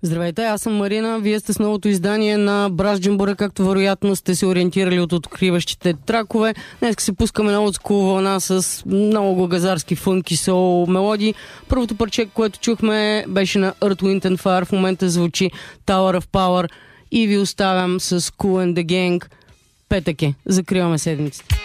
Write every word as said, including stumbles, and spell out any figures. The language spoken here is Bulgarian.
Здравейте, аз съм Марина. Вие сте с новото издание на Браш Джамбура, както вероятно сте се ориентирали от откриващите тракове. Днес се пускаме на олдскул вълна с много газарски фънки соул мелодии. Първото парче, което чухме, беше на Earth, Wind and Fire. В момента звучи Tower of Power и ви оставям с Kool and the Gang. Петък е. Закриваме седмицата.